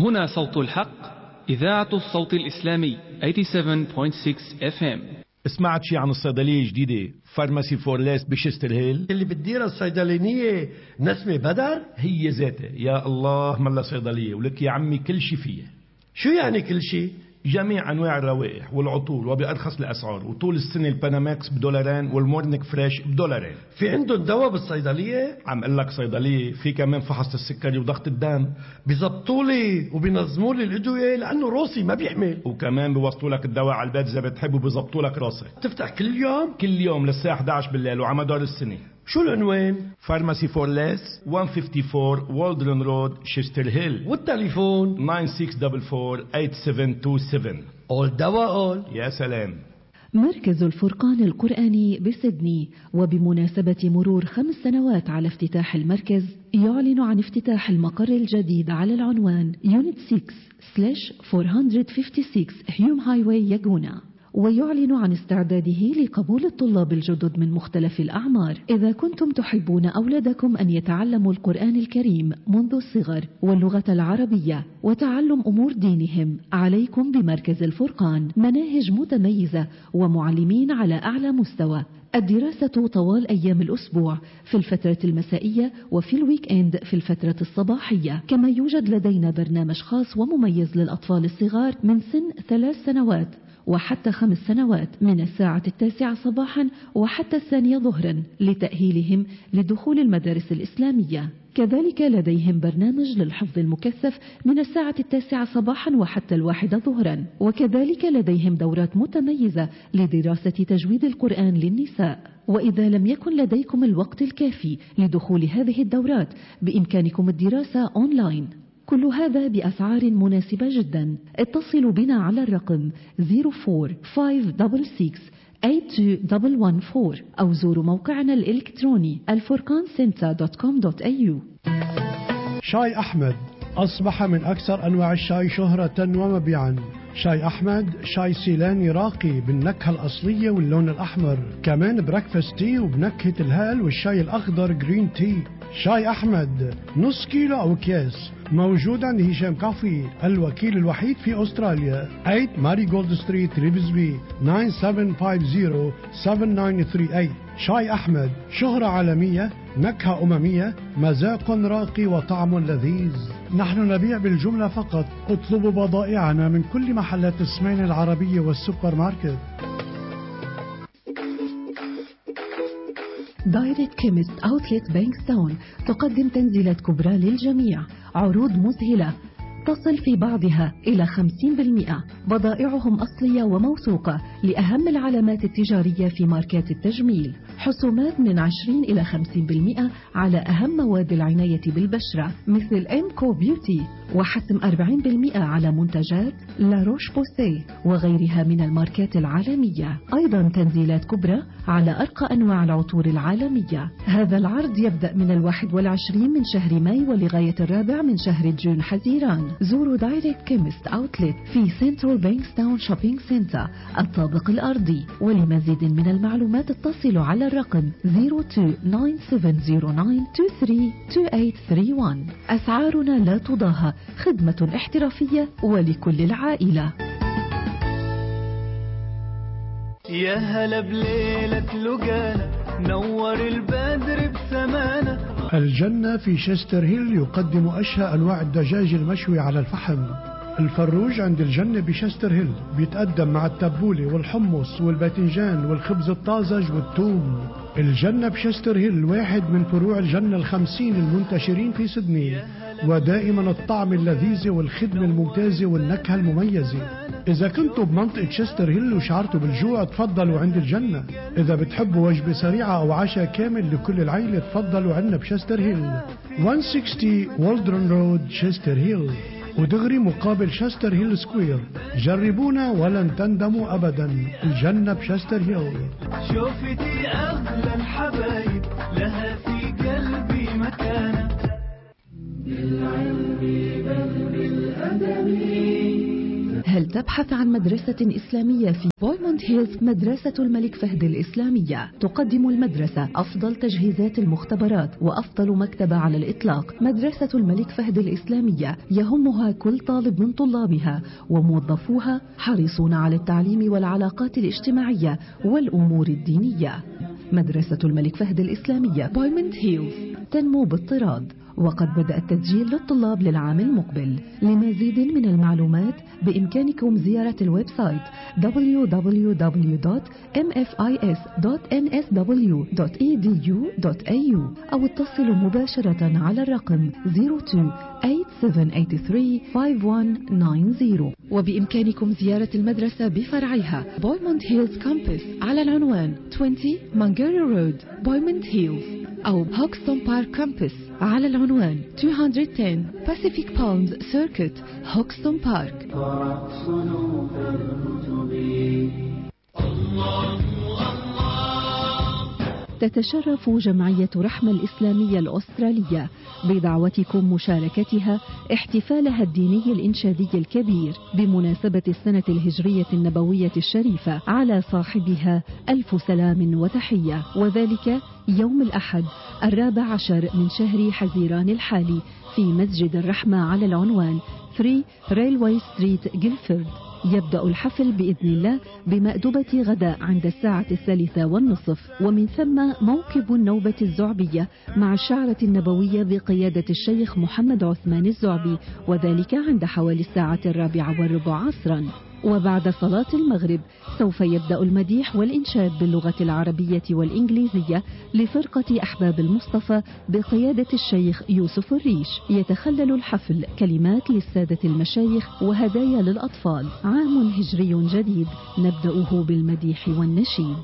هنا صوت الحق، إذاعة الصوت الإسلامي 87.6 FM. سمعت شي عن الصيدلية الجديدة فارماسي فورليس بشستر هيل اللي بتديرها الصيدلانية نسمة بدر؟ هي ذاتها. يا الله ملا صيدلية ولك يا عمي كل شي فيها. شو يعني كل شي؟ جميع أنواع الروائح والعطور وبأرخص الأسعار، وطول السنة الباناماكس $2 والمورنيك فريش $2. في عندهم دواء بالصيدلية؟ عم قلك صيدلية في كمان فحص السكري وضغط الدم. بيزبطولي وبينظموا لي الأدوية لأنه روسي ما بيحمل، وكمان بيوصلوا لك الدواء على البيت إذا بتحب، وبيزبطوا لك راسك. تفتح كل يوم؟ كل يوم للساعة 11 بالليل وعلى مدار السنة. شو العنوان؟ فارماسي فورليس 154 والدرن رود شستر هيل، والتليفون 9644-8727. أول دواء أول. يا سلام. مركز الفرقان القرآني بسيدني وبمناسبة مرور 5 سنوات على افتتاح المركز يعلن عن افتتاح المقر الجديد على العنوان يونت 6/456 هيوم هايواي ياغونا، ويعلن عن استعداده لقبول الطلاب الجدد من مختلف الأعمار. إذا كنتم تحبون أولادكم أن يتعلموا القرآن الكريم منذ الصغر واللغة العربية وتعلم أمور دينهم، عليكم بمركز الفرقان. مناهج متميزة ومعلمين على أعلى مستوى. الدراسة طوال أيام الأسبوع، في الفترة المسائية وفي الويك إند في الفترة الصباحية. كما يوجد لدينا برنامج خاص ومميز للأطفال الصغار من سن 3 سنوات وحتى 5 سنوات، من الساعة 9 صباحا وحتى 2 ظهرا، لتأهيلهم لدخول المدارس الإسلامية. كذلك لديهم برنامج للحفظ المكثف من الساعة 9 صباحا وحتى 1 ظهرا. وكذلك لديهم دورات متميزة لدراسة تجويد القرآن للنساء. وإذا لم يكن لديكم الوقت الكافي لدخول هذه الدورات، بإمكانكم الدراسة أونلاين. كل هذا بأسعار مناسبة جدا. اتصلوا بنا على الرقم 04-566-82114 أو زوروا موقعنا الإلكتروني alfurqancenter.com.au. شاي أحمد أصبح من أكثر أنواع الشاي شهرة ومبيعا. شاي أحمد شاي سيلاني راقي بالنكهة الأصلية واللون الأحمر، كمان بريكفاست تي وبنكهة الهال والشاي الأخضر جرين تي. شاي أحمد نص كيلو أو أكياس، موجود عند هشام كافي الوكيل الوحيد في أستراليا. 8 ماري جولد ستريت ريفزبي 9750-7938. شاي أحمد شهرة عالمية، نكهة أممية، مذاق راقي وطعم لذيذ. نحن نبيع بالجملة فقط. اطلبوا بضائعنا من كل محلات السمين العربية والسوبر ماركت. دايركت كيمست أوتلت بانكستاون تقدم تنزيلات كبرى للجميع، عروض مذهلة تصل في بعضها إلى 50%. بضائعهم أصلية وموثوقة لأهم العلامات التجارية في ماركات التجميل. حسومات من 20 إلى 50% على أهم مواد العناية بالبشرة مثل إمكو بيوتي، وحسم 40% على منتجات لا روش بوسيه وغيرها من الماركات العالمية. أيضا تنزيلات كبرى على أرقى أنواع العطور العالمية. هذا العرض يبدأ من 21 من شهر ماي ولغاية 4 من شهر جون حزيران. زوروا دايركت كيمست أوتلت في سنترال بانكستاون شوبينج سنتر الطابق الأرضي. ولمزيد من المعلومات اتصلوا على الرقم 029709232831. أسعارنا لا تضاهى، خدمة احترافية ولكل العائلة. يا هلا بليلة لقانا نور البدر بسمانة. الجنة في شستر هيل يقدم أشهى أنواع الدجاج المشوي على الفحم. الفروج عند الجنة بشستر هيل بيتقدم مع التبولة والحمص والباذنجان والخبز الطازج والثوم. الجنة بشستر هيل واحد من فروع الجنة 50 المنتشرين في سيدني، ودائما الطعم اللذيذ والخدمة الممتازة والنكهة المميزة. إذا كنتوا بمنطقة شستر هيل وشعرتوا بالجوع تفضلوا عند الجنة. إذا بتحبوا وجبة سريعة أو عشاء كامل لكل العائلة تفضلوا عندنا بشستر هيل 160 والدرن رود شستر هيل، ودغري مقابل شستر هيل سكوير. جربونا ولن تندموا أبدا. الجنة بشستر هيل. شوفتي أغلى الحبايب لها في قلبي مكانة. هل تبحث عن مدرسة إسلامية في بويموند هيلز؟ مدرسة الملك فهد الإسلامية تقدم المدرسة أفضل تجهيزات المختبرات وأفضل مكتبة على الإطلاق. مدرسة الملك فهد الإسلامية يهمها كل طالب من طلابها، وموظفوها حريصون على التعليم والعلاقات الاجتماعية والأمور الدينية. مدرسة الملك فهد الإسلامية بويموند هيلز تنمو باضطراد، وقد بدأ التسجيل للطلاب للعام المقبل. لمزيد من المعلومات بإمكانكم زيارة الويب سايت www.mfis.nsw.edu.au أو اتصلوا مباشرة على الرقم 02-8783-5190. وبإمكانكم زيارة المدرسة بفرعها بويموند هيلز كامبس على العنوان 20 مانجيري رود بويموند هيلز، أو هوكستون بارك كامبس على العنوان 210 Pacific Palms Circuit هوكستون بارك. تتشرف جمعية رحمة الإسلامية الأسترالية بدعوتكم مشاركتها احتفالها الديني الإنشادي الكبير بمناسبة السنة الهجرية النبوية الشريفة على صاحبها ألف سلام وتحية، وذلك يوم الأحد 14 من شهر حزيران الحالي في مسجد الرحمة على العنوان 3 ريلوي ستريت جيلفورد. يبدأ الحفل بإذن الله بمأدبة غداء عند الساعة 3:30، ومن ثم موكب النوبة الزعبية مع الشعرة النبوية بقيادة الشيخ محمد عثمان الزعبي، وذلك عند حوالي الساعة 4:15 عصرا. وبعد صلاة المغرب سوف يبدأ المديح والإنشاد باللغة العربية والإنجليزية لفرقة أحباب المصطفى بقيادة الشيخ يوسف الريش. يتخلل الحفل كلمات للسادة المشايخ وهدايا للأطفال. عام هجري جديد نبدأه بالمديح والنشيد.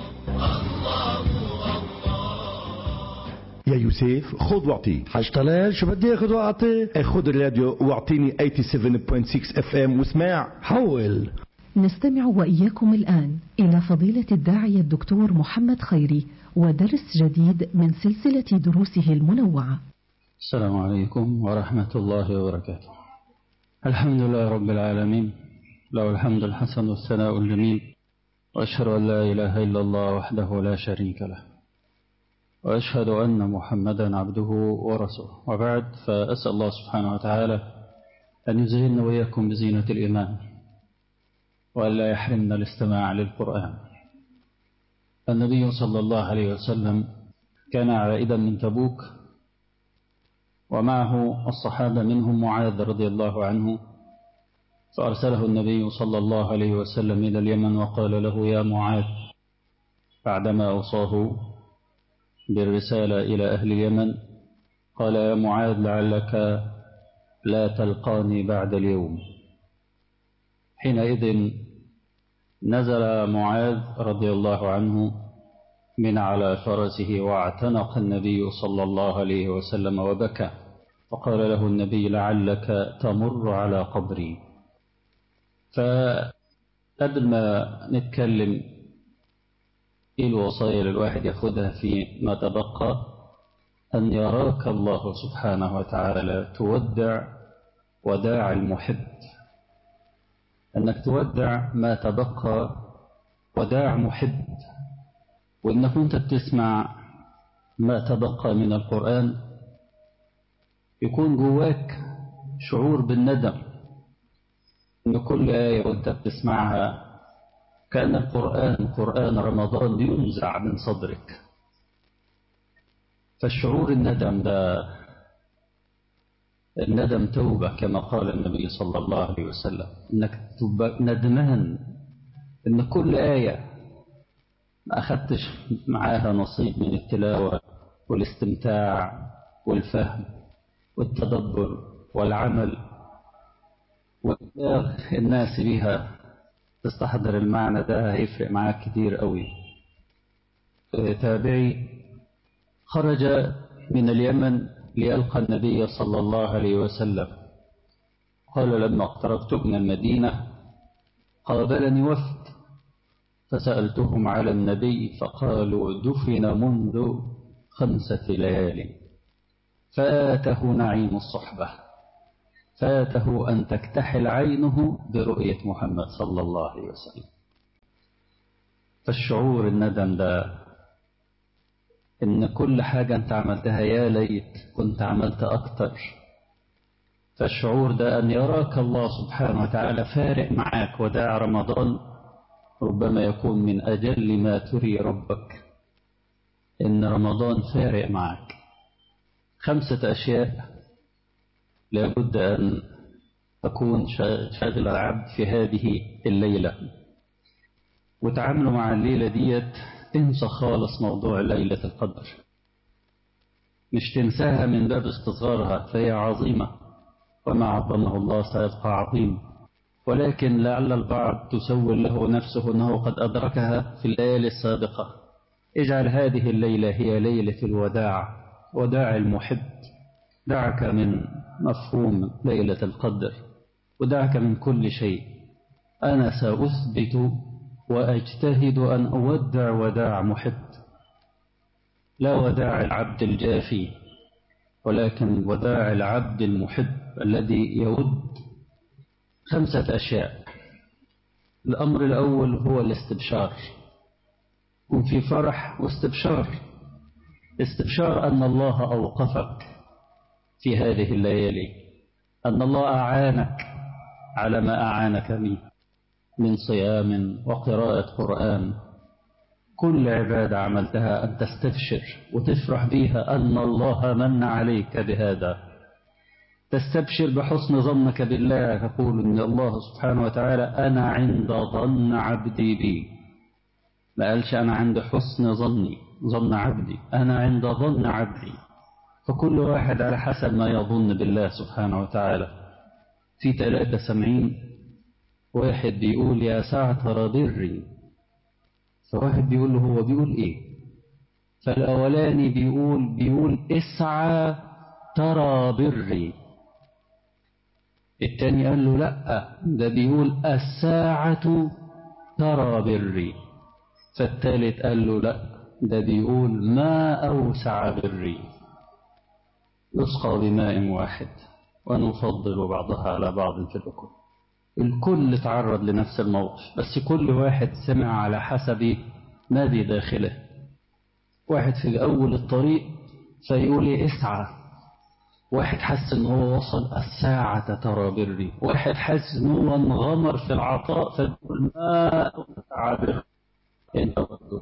يا يوسف خذ واعطي. حاج طلال شو بدي اخذ واعطي؟ خذ الراديو واعطيني 87.6 FM واسمع. حول. نستمع وإياكم الآن إلى فضيلة الداعية الدكتور محمد خيري ودرس جديد من سلسلة دروسه المنوعة. السلام عليكم ورحمة الله وبركاته. الحمد لله رب العالمين، له الحمد الحسن والثناء الجميل، وأشهد أن لا إله إلا الله وحده لا شريك له، وأشهد أن محمدا عبده ورسوله، وبعد، فأسأل الله سبحانه وتعالى أن يزيننا وإياكم بزينة الإيمان، وألا يحرمنا الاستماع للقرآن. النبي صلى الله عليه وسلم كان عائدا من تبوك، ومعه الصحابة منهم معاذ رضي الله عنه، فأرسله النبي صلى الله عليه وسلم إلى اليمن وقال له: يا معاذ، بعدما أوصاه بالرسالة إلى أهل اليمن، قال: يا معاذ، لعلك لا تلقاني بعد اليوم. حينئذ نزل معاذ رضي الله عنه من على فرسه واعتنق النبي صلى الله عليه وسلم وبكى، فقال له النبي: لعلك تمر على قبري. فقبل ما نتكلم إيه الوصايا الواحد يأخذها في ما تبقى، أن يراك الله سبحانه وتعالى تودع وداع المحب، أنك تودع ما تبقى وداع محب، وإنك أنت بتسمع ما تبقى من القرآن يكون جواك شعور بالندم، إن كل آية وأنت بتسمعها كأن القرآن قرآن رمضان ينزع من صدرك. فالشعور الندم ده، الندم توبة كما قال النبي صلى الله عليه وسلم، إنك تبقى ندمان إن كل آية ما أخذتش معاها نصيب من التلاوة والاستمتاع والفهم والتدبر والعمل وإبلاغ الناس بها، تستحضر المعنى ده، هيفرق معاك كتير قوي. تابعي خرج من اليمن ليلقى النبي صلى الله عليه وسلم، قال: لما اقتربت من المدينة قابلني وفد، فسألتهم على النبي فقالوا: دفن منذ 5 ليال، فآته نعيم الصحبة. فاته أن تكتحل عينه برؤية محمد صلى الله عليه وسلم. فالشعور الندم ده إن كل حاجة أنت عملتها يا ليت كنت عملت أكتر. فالشعور ده أن يراك الله سبحانه وتعالى فارق معاك. وداع رمضان ربما يكون من أجل ما تري ربك، إن رمضان فارق معاك. 5 أشياء لابد أن تكون شاغل العبد في هذه الليلة. وتعاملوا مع الليلة ديت، انسى خالص موضوع ليلة القدر، مش تنساها من باب استصغارها، فهي عظيمة وما عظمه الله سيبقى عظيم. ولكن لعل البعض تسول له نفسه أنه قد أدركها في الليالي السابقة. اجعل هذه الليلة هي ليلة الوداع، وداع المحب. دعك من مفهوم ليلة القدر، ودعك من كل شيء. أنا سأثبت وأجتهد أن أودع وداع محب، لا وداع العبد الجافي، ولكن وداع العبد المحب الذي يود. 5 أشياء. الأمر الأول هو الاستبشار. كن في فرح واستبشار. استبشار أن الله أوقفك في هذه الليالي، أن الله أعانك على ما أعانك به من صيام وقراءة قرآن. كل عبادة عملتها أن تستبشر وتفرح بها أن الله من عليك بهذا. تستبشر بحسن ظنك بالله، تقول إن الله سبحانه وتعالى أنا عند ظن عبدي بي. ما قالش أنا عند حسن ظن عبدي، أنا عند ظن عبدي. فكل واحد على حسب ما يظن بالله سبحانه وتعالى. في 3 سامعين واحد بيقول يا ساعة بري، فواحد بيقول له هو بيقول ايه؟ فالأولاني بيقول اسعى ترى بري. التاني قال له لا، ده بيقول الساعة ترى بري. فالتالت قال له لا، ده بيقول ما أوسع بري. يسقى بماء واحد ونفضل بعضها على بعض في الأكل. الكل تعرض لنفس الموقف، بس كل واحد سمع على حسب ما بداخله. واحد في أول الطريق فيقول لي اسعى، واحد حس ان هو وصل الساعة ترى بري، واحد حس ان هو انغمر في العطاء فيقول ما أوسع بري. انت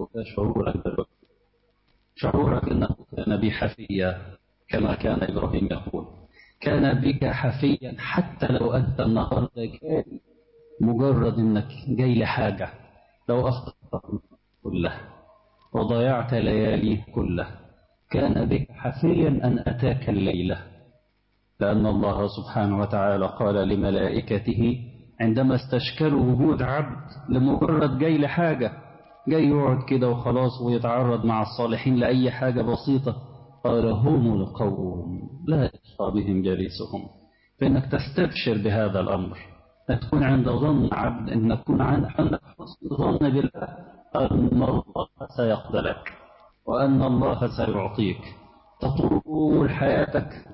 شعورك انه كان بي حفيا كما كان إبراهيم يقول، كان بك حفيا حتى لو أنت النهاردة جاي مجرد أنك جاي لحاجة، لو أخطأت كله وضيعت ليالي كله كان بك حفيا أن أتاك الليلة. لأن الله سبحانه وتعالى قال لملائكته عندما استشكلوا وجود عبد لمجرد جاي لحاجة، جاي يقعد كده وخلاص ويتعرض مع الصالحين لأي حاجة بسيطة، قال هم القوم لا يشقى بهم جليسهم. فإنك تستبشر بهذا الأمر، أن تكون عند ظن عبد، أن تكون عندك حسن ظن بالله أن الله سيقبلك وأن الله سيعطيك. تطول حياتك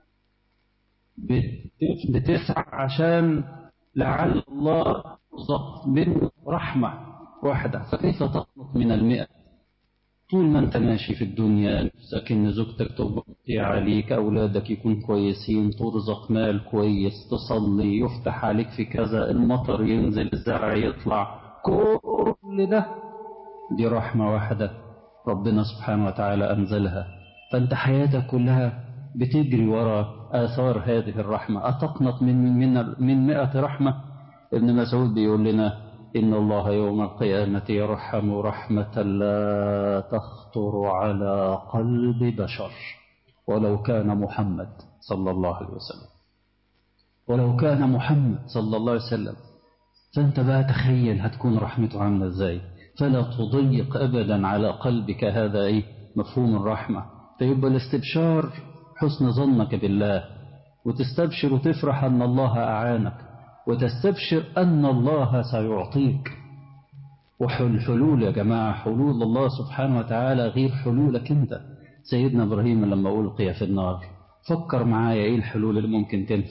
بتسعى عشان لعل الله يرزق منه رحمة واحدة، فكيف تقنط من 100؟ طول ما انت ماشي في الدنيا نفسك ان زوجتك تبقى عليك، اولادك يكون كويسين، ترزق مال كويس، تصلي، يفتح عليك في كذا، المطر ينزل، الزرع يطلع، كل ده دي رحمة واحدة ربنا سبحانه وتعالى انزلها. فانت حياتك كلها بتجري وراء آثار هذه الرحمة. أتقنط من 100 رحمة؟ ابن مسعود بيقول لنا إن الله يوم القيامة يرحم رحمة لا تخطر على قلب بشر ولو كان محمد صلى الله عليه وسلم، ولو كان محمد صلى الله عليه وسلم. فأنت بقى تخيل هتكون رحمته عاملة إزاي. فلا تضيق أبدا على قلبك هذا مفهوم الرحمة. فيبقى الاستبشار حسن ظنك بالله، وتستبشر وتفرح أن الله أعانك، وتستبشر أن الله سيعطيك. وحلول يا جماعة، حلول الله سبحانه وتعالى غير حلولك أنت. سيدنا إبراهيم لما ألقي في النار فكر معايا إيه الحلول اللي ممكن تنفع.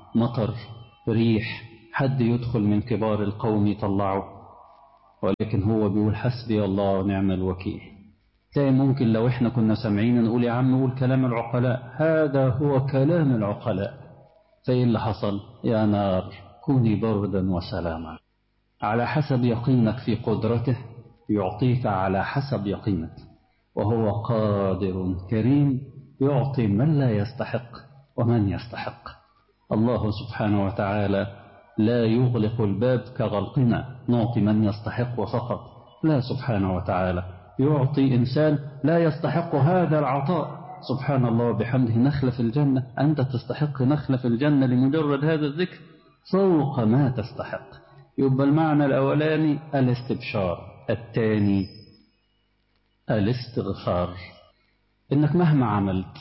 مطر، ريح، حد يدخل من كبار القوم يطلعه، ولكن هو بيقول حسبي الله ونعم الوكيل. تلاقي ممكن لو احنا كنا سامعين نقول يا عم قول كلام العقلاء، هذا هو كلام العقلاء. فإيه اللي حصل؟ يا نار كوني بردا وسلاما. على حسب يقينك في قدرته يعطيك على حسب يقينك، وهو قادر كريم يعطي من لا يستحق ومن يستحق. الله سبحانه وتعالى لا يغلق الباب كغلقنا نعطي من يستحق فقط، لا، سبحانه وتعالى يعطي إنسان لا يستحق هذا العطاء. سبحان الله بحمده نخلة في الجنة، أنت تستحق نخلة في الجنة لمجرد هذا الذكر فوق ما تستحق. يبقى المعنى الأولاني الاستبشار، الثاني الاستغفار، إنك مهما عملت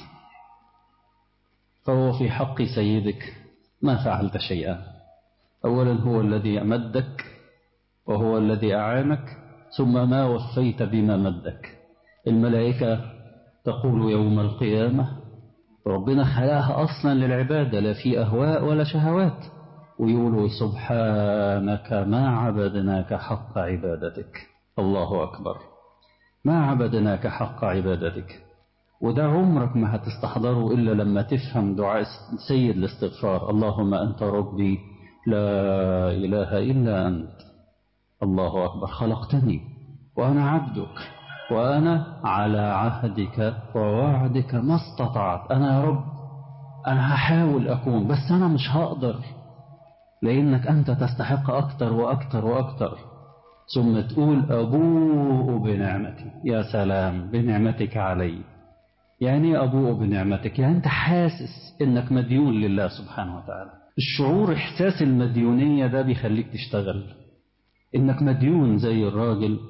فهو في حق سيدك ما فعلت شيئا. أولا هو الذي أمدك وهو الذي أعانك، ثم ما وفيت بما مدك. الملائكة تقول يوم القيامة ربنا خلقها أصلا للعبادة، لا في أهواء ولا شهوات، ويقولوا سبحانك ما عبدناك حق عبادتك. الله أكبر، ما عبدناك حق عبادتك. وده عمرك ما هتستحضره إلا لما تفهم دعاء سيد الاستغفار، اللهم أنت ربي لا إله إلا أنت. الله أكبر، خلقتني وأنا عبدك وأنا على عهدك ووعدك ما استطعت. أنا يا رب أنا هحاول أكون، بس أنا مش هقدر، لأنك أنت تستحق أكتر وأكتر وأكتر. ثم تقول أبوء بنعمتي. يا سلام، بنعمتك علي. يعني أبوء بنعمتك، يعني أنت حاسس إنك مديون لله سبحانه وتعالى. الشعور، إحساس المديونية ده بيخليك تشتغل، إنك مديون زي الراجل.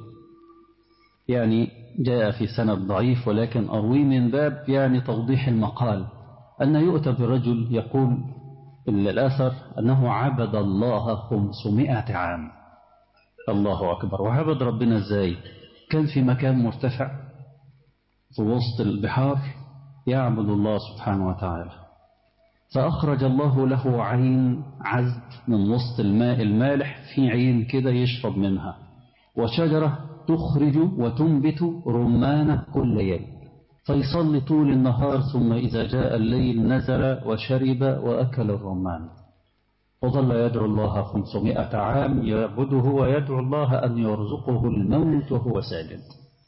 يعني جاء في سند ضعيف ولكن أروي من باب يعني توضيح المقال، أن يؤتى برجل يقول الأثر أنه عبد الله 500 عام. الله أكبر. وعبد ربنا إزاي؟ كان في مكان مرتفع في وسط البحار يعبد الله سبحانه وتعالى، فأخرج الله له عين عذب من وسط الماء المالح، في عين كده يشرب منها، وشجرة تخرج وتنبت رمانة كل يوم، فيصلي طول النهار، ثم إذا جاء الليل نزل وشرب وأكل الرمان، وظل يدعو الله 500 عام يعبده ويدعو الله أن يرزقه الموت وهو ساجد،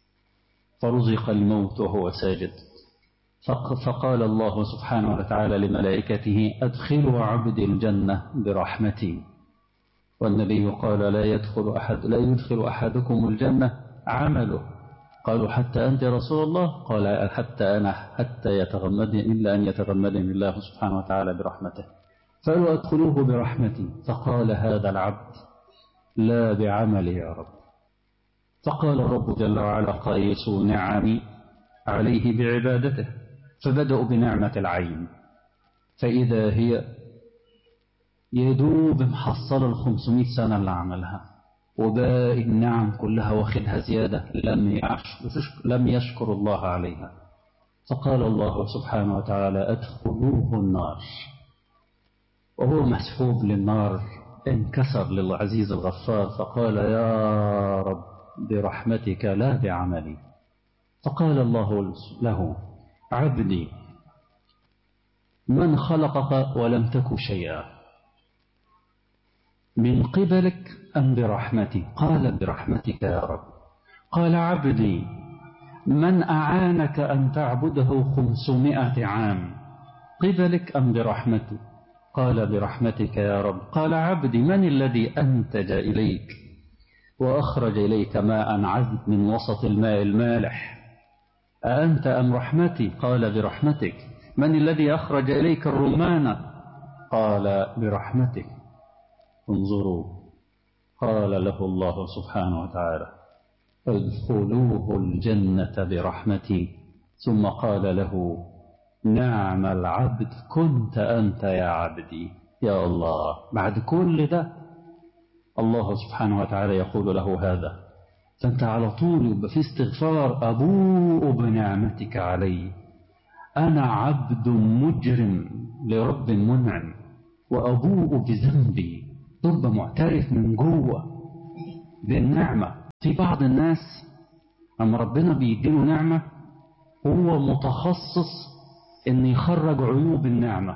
فرزق الموت وهو ساجد. فقال الله سبحانه وتعالى لملائكته أدخلوا عبدي الجنة برحمتي. والنبي قال لا يدخل أحدكم الجنة عمله. قالوا حتى أنت يا رسول الله؟ قال حتى أنا، حتى يتغمدني إلا أن يتغمدني الله سبحانه وتعالى برحمته. فقالوا أدخلوه برحمتي. فقال هذا العبد لا بعملي يا رب. فقال الرب جل وعلا قيسوا نعمي عليه بعبادته، فبدأوا بنعمة العين، فإذا هي يدوب محصل 500 سنة اللي عملها، وباقي النعم كلها واخدها زيادة، لم يشكر الله عليها. فقال الله سبحانه وتعالى أدخلوه النار، وهو مسحوب للنار انكسر للعزيز الغفار، فقال يا رب برحمتك لا بعملي. فقال الله له عبدي من خلقك ولم تك شيئا، من قبلك أم برحمتي؟ قال برحمتك يا رب. قال عبدي من أعانك أن تعبده 500 عام، قبلك أم برحمتي؟ قال برحمتك يا رب. قال عبدي من الذي أنتج إليك وأخرج إليك ماء عذب من وسط الماء المالح، أأنت أم رحمتي؟ قال برحمتك. من الذي أخرج إليك الرمان؟ قال برحمتك. انظروا، قال له الله سبحانه وتعالى ادخلوه الجنة برحمتي، ثم قال له نعم العبد كنت أنت يا عبدي. يا الله، بعد كل ده الله سبحانه وتعالى يقول له هذا، فأنت على طول يبقى في استغفار أبوء بنعمتك علي، أنا عبد مجرم لرب منعم، وأبوء بذنبي، تبقى معترف من جوه بالنعمة. في بعض الناس أما ربنا بيديله نعمة هو متخصص إن يخرج عيوب النعمة،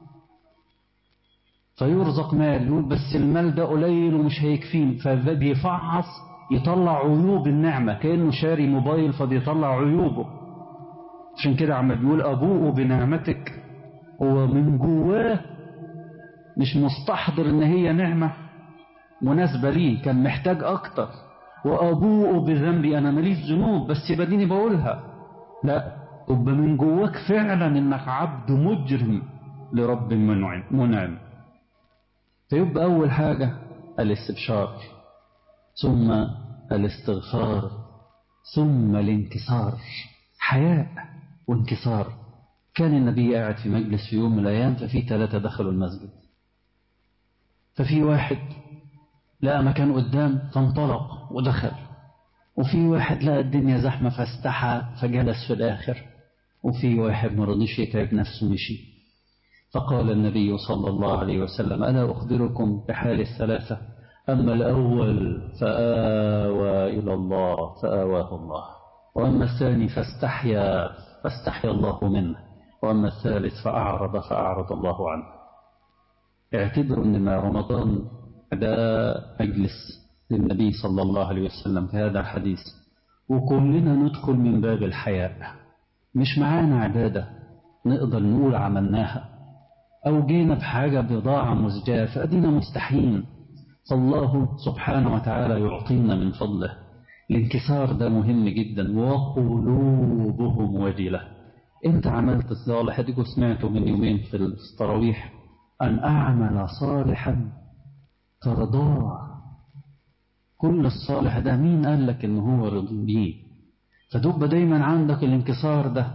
فيرزق مال يقول بس المال ده قليل ومش هيكفيني، فبيفعص يطلع عيوب النعمة كأنه شاري موبايل فبيطلع عيوبه. عشان كده عم بيقول أبوء بنعمتك، هو من جواه مش مستحضر إن هي نعمة مناسبة ليه، كان محتاج أكتر. وأبوء بذنبي، أنا ماليش ذنوب بس بديني بقولها. لا، تبقى من جواك فعلا إنك عبد مجرم لرب منعم. فيبقى أول حاجة الاستبشار، ثم الاستغفار، ثم الانكسار. حياء وانكسار. كان النبي قاعد في مجلس في يوم من الأيام، ففي 3 دخلوا المسجد، ففي واحد لقى مكان قدام فانطلق ودخل، وفي واحد لقى الدنيا زحمة فاستحى فجلس في الآخر، وفي واحد مرضيش يتعب نفسه مشي. فقال النبي صلى الله عليه وسلم: ألا أخبركم بحال 3؟ أما الأول فآوى إلى الله فآواه الله، وأما الثاني فاستحيا الله منه، وأما الثالث فأعرض الله عنه. اعتبروا أن رمضان ده مجلس للنبي صلى الله عليه وسلم في هذا الحديث، وكلنا ندخل من باب الحياء. مش معانا عبادة نقدر نقول عملناها، أو جينا بحاجة بضاعة مزجاة فأدينا مستحيين، فالله سبحانه وتعالى يعطينا من فضله. الانكسار ده مهم جدا. وقلوبهم وجلة. انت عملت الصالح، اديكوا سمعتوا من يومين في التراويح: أن أعمل صالحا ترضاه. كل الصالح ده مين قال لك إن هو رضي بيه؟ فدب دايما عندك الانكسار ده.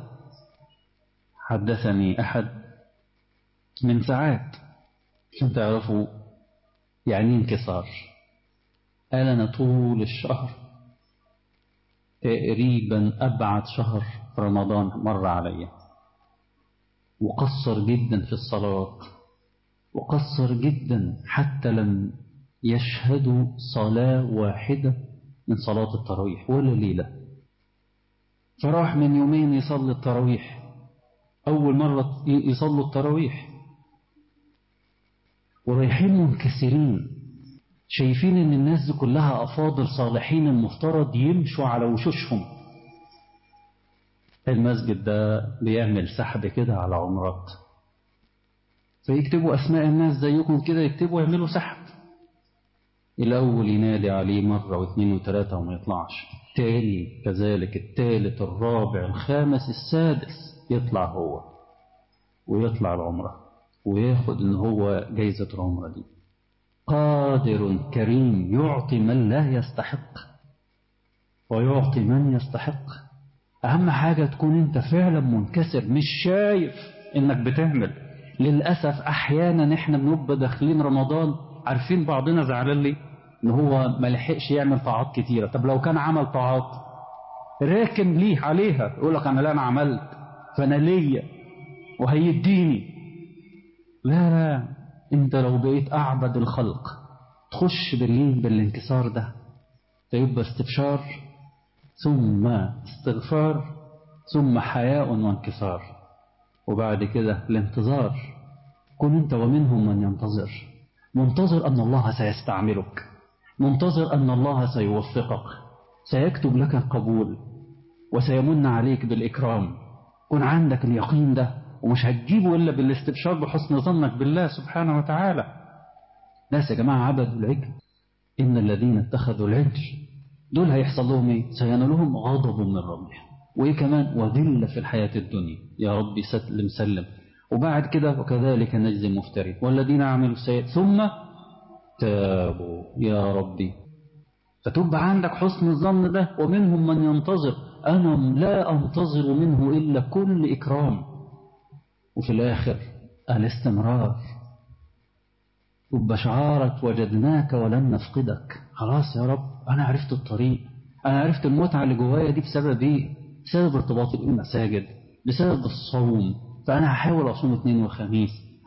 حدثني أحد من ساعات عشان تعرفوا يعني انكسار، قال أنا طول الشهر تقريبا أبعد شهر رمضان مر عليا، وقصر جدا في الصلاة، وقصر جدا حتى لم يشهدوا صلاة واحدة من صلاة التراويح ولا ليلة. فراح من يومين يصلي التراويح، أول مرة يصلوا التراويح، ورايحين منكسرين، شايفين ان الناس دي كلها أفاضل صالحين المفترض يمشوا على وشوشهم. المسجد ده بيعمل سحب كده على عمرات، فيكتبوا أسماء الناس زيكم كده، يكتبوا يعملوا سحب. الأول ينادي عليه مرة واثنين وثلاثة وما يطلعش، التاني كذلك، الثالث، الرابع، الخامس، السادس، يطلع هو ويطلع العمرة وياخد إن هو جايزة العمرة دي. قادر كريم يعطي من لا يستحق ويعطي من يستحق. أهم حاجة تكون أنت فعلا منكسر، مش شايف إنك بتعمل. للأسف أحيانا إحنا بنبقى داخلين رمضان عارفين بعضنا زعلان ليه؟ إن هو ما لحقش يعمل طاعات كتيرة. طب لو كان عمل طاعات راكن ليه عليها، يقول لك أنا لا أنا عملت فأنا ليا وهيديني. لا، أنت لو بقيت أعبد الخلق تخش بالانكسار ده، فيبقى استبشار ثم استغفار ثم حياء وانكسار، وبعد كده الانتظار. كن أنت ومنهم من منتظر أن الله سيستعملك، منتظر أن الله سيوفقك، سيكتب لك القبول وسيمن عليك بالإكرام. كن عندك اليقين ده، ومش هتجيبه إلا بالاستبشار بحسن ظنك بالله سبحانه وتعالى. ناس يا جماعة عبدوا العجل، إن الذين اتخذوا العجل دول هيحصل لهم إيه؟ سينالهم غضب من ربهم، وإيه كمان؟ وذلة في الحياة الدنيا. يا ربي سلم. وبعد كده وكذلك نجزي المفترين والذين عملوا السيئات ثم تابوا يا ربي. فتبقى عندك حسن الظن ده. ومنهم من ينتظر، أنا لا أنتظر منه إلا كل إكرام. وفي الآخر الاستمرار. تبقى شعارك وجدناك ولن نفقدك. خلاص يا رب أنا عرفت الطريق، أنا عرفت المتعة اللي جوايا دي بسبب إيه؟ بسبب ارتباطي بالمساجد، بسبب الصوم. فأنا هحاول أصوم 2 وخميس،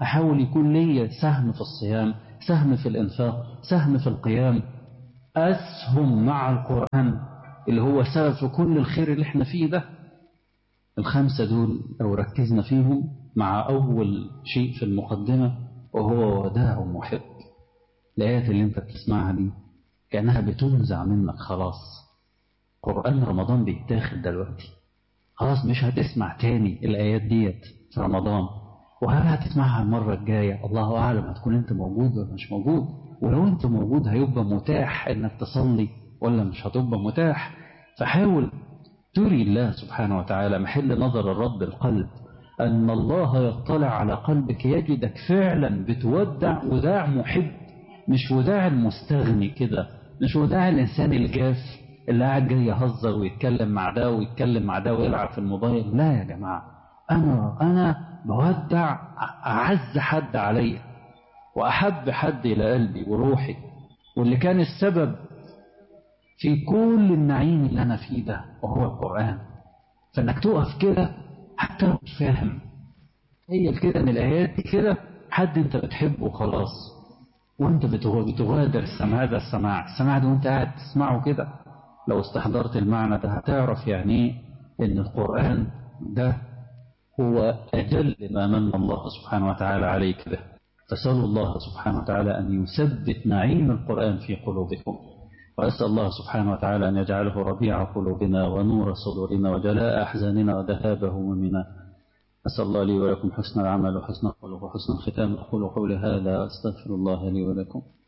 أحاول يكون لي سهم في الصيام، سهم في الإنفاق، سهم في القيام، أسهم مع القرآن اللي هو سبب في كل الخير اللي احنا فيه ده. الخمسة دول لو ركزنا فيهم مع أول شيء في المقدمة وهو وداع محب. الآيات اللي انت بتسمعها دي كأنها بتنزع منك خلاص. قرآن رمضان بيتاخد دلوقتي خلاص، مش هتسمع تاني الآيات ديت في رمضان، وهل هتسمعها المرة الجاية الله أعلم هتكون انت موجود ولا مش موجود، ولو انت موجود هيبقى متاح انك تصلي ولا مش هتبقى متاح. فحاول تري الله سبحانه وتعالى محل نظر الرب القلب، أن الله يطلع على قلبك يجدك فعلا بتودع وداع محب، مش وداع المستغني كده، مش وداع الإنسان الجاف اللي قاعد جاي يهزر ويتكلم مع ده ويتكلم مع ده ويلعب في الموبايل. لا يا جماعة، أنا بودع أعز حد علي وأحب حد إلى قلبي وروحي، واللي كان السبب في كل النعيم اللي أنا فيه ده وهو القرآن. فإنك تقف كده حتى لو مش فاهم، هي كده من الآيات دي كده حد أنت بتحبه خلاص، وأنت بتغادر هذا السماع ده وأنت قاعد تسمعه كده. لو استحضرت المعنى ده هتعرف يعني إن القرآن ده هو أجل ما من الله سبحانه وتعالى عليك به. فسألوا الله سبحانه وتعالى أن يثبت نعيم القرآن في قلوبكم، وأسأل الله سبحانه وتعالى أن يجعله ربيع قلوبنا ونور صدورنا وجلاء أحزاننا وذهاب همومنا. أسأل الله لي ولكم حسن العمل وحسن الخلق وحسن الختام. أقول قولي هذا أستغفر الله لي ولكم.